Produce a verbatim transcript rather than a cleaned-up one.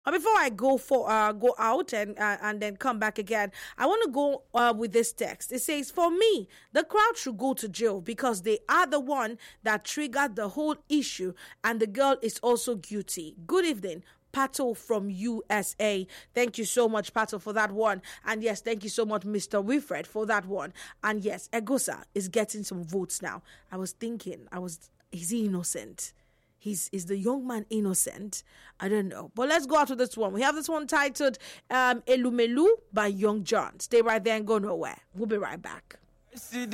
Uh, Before I go for uh go out and uh, and then come back again, I want to go uh, with this text. It says, "For me, the crowd should go to jail because they are the one that triggered the whole issue, and the girl is also guilty." Good evening. Pato from U S A. Thank you so much, Pato, for that one. And yes, thank you so much, Mister Wilfred, for that one. And yes, Egosa is getting some votes now. I was thinking, I was, is he innocent? He's is the young man innocent? I don't know. But let's go out with this one. We have this one titled um, Elumelu by Young John. Stay right there and go nowhere. We'll be right back.